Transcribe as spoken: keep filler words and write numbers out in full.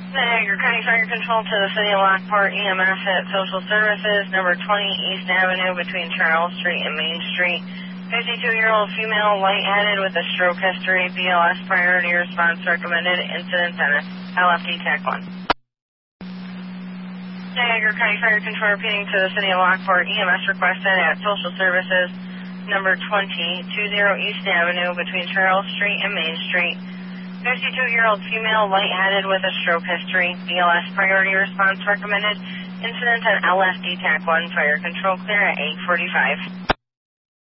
Niagara County Fire Control to the City of Lockport, E M S at Social Services, number twenty East Avenue between Charles Street and Main Street. fifty-two-year-old female, lightheaded with a stroke history, B L S priority response recommended, incident on L F D TAC one. Niagara County Fire Control repeating to the City of Lockport, E M S requested at Social Services, number twenty, twenty East Avenue between Charles Street and Main Street. fifty-two-year-old female, lightheaded with a stroke history, B L S priority response recommended, incident on L F D TAC one, fire control clear at eight forty-five.